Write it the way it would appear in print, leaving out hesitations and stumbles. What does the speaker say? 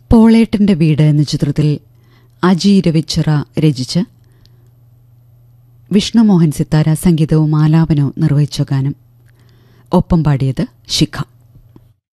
പോളേട്ടന്റെ വീട് എന്ന ചിത്രത്തിൽ അജി രവിച്ചിറ രചിച്ച് വിഷ്ണുമോഹൻ സിത്താര സംഗീതവും ആലാപനവും നിർവഹിച്ച ഗാനം. ഒപ്പം പാടിയത് ശിഖ.